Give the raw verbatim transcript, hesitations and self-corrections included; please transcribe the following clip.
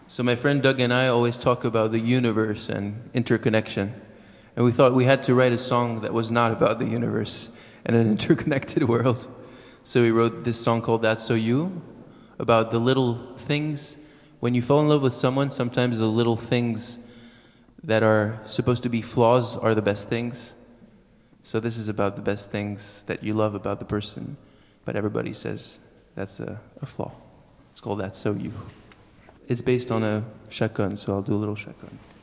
So my friend Doug and I always talk about the universe and interconnection. And we thought we had to write a song that was not about the universe and an interconnected world. So we wrote this song called That's So You, about the little things. When you fall in love with someone, sometimes the little things that are supposed to be flaws are the best things. So this is about the best things that you love about the person, but everybody says that's a, a flaw. It's called That's So You. It's based on a shotgun, so I'll do a little shotgun.